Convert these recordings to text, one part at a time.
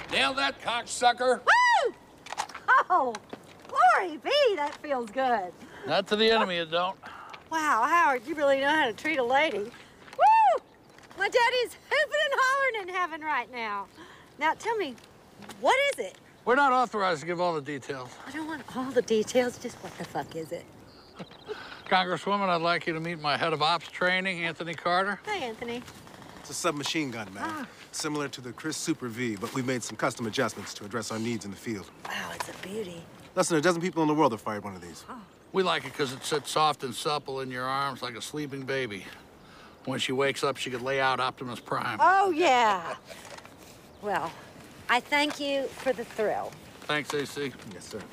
Nail that, cocksucker. Woo! Oh, glory be, that feels good. Not to the enemy, it don't. Wow, Howard, you really know how to treat a lady. Woo! My daddy's hooping and hollering in heaven right now. Now, tell me, what is it? We're not authorized to give all the details. I don't want all the details, just what the fuck is it? Congresswoman, I'd like you to meet my head of ops training, Anthony Carter. Hi, Anthony. It's a submachine gun, man. Ah. Similar to the Chris Super V, but we've made some custom adjustments to address our needs in the field. Wow, it's a beauty. Less than a dozen people in the world have fired one of these. Oh. We like it because it sits soft and supple in your arms like a sleeping baby. When she wakes up, she could lay out Optimus Prime. Oh, yeah. Well, I thank you for the thrill. Thanks, AC. Yes, sir.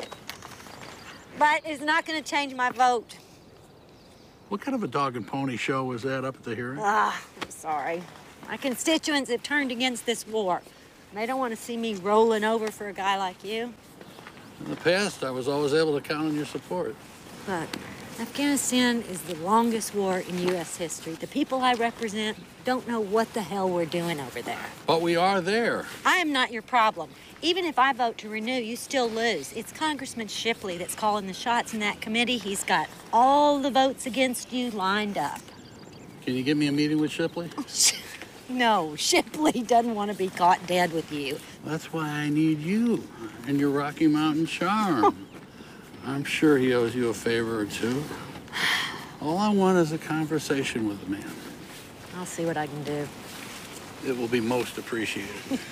But it's not going to change my vote. What kind of a dog and pony show was that up at the hearing? I'm sorry. My constituents have turned against this war. They don't want to see me rolling over for a guy like you. In the past, I was always able to count on your support. Look, Afghanistan is the longest war in U.S. history. The people I represent don't know what the hell we're doing over there. But we are there. I am not your problem. Even if I vote to renew, you still lose. It's Congressman Shipley that's calling the shots in that committee. He's got all the votes against you lined up. Can you give me a meeting with Shipley? No, Shipley doesn't want to be caught dead with you. That's why I need you and your Rocky Mountain charm. I'm sure he owes you a favor or two. All I want is a conversation with the man. I'll see what I can do. It will be most appreciated.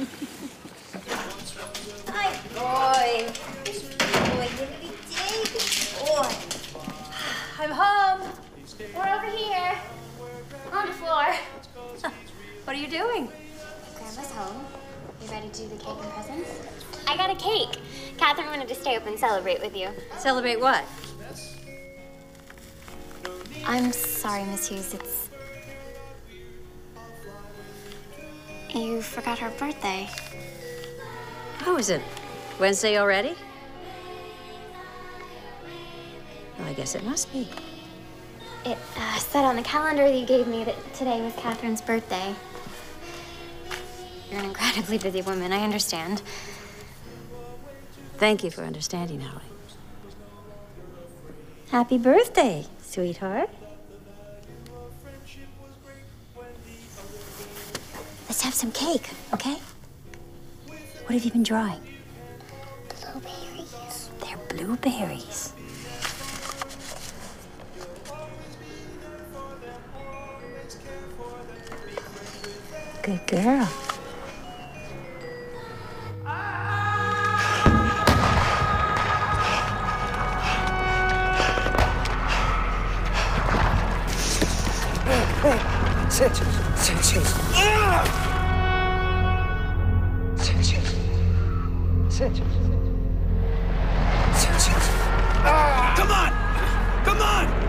Hi, boy. Boy, give it a dig. Boy. I'm home. We're over here. On the floor. What are you doing? Grandma's home. You ready to do the cake and presents? I got a cake. Catherine wanted to stay up and celebrate with you. Celebrate what? I'm sorry, Miss Hughes. You forgot her birthday. How is it? Wednesday already? Well, I guess it must be. It said on the calendar that you gave me that today was Catherine's birthday. You're an incredibly busy woman, I understand. Thank you for understanding, Holly. Happy birthday, sweetheart. Let's have some cake, okay? What have you been drawing? Blueberries. They're blueberries. Good girl. Come on! Come on!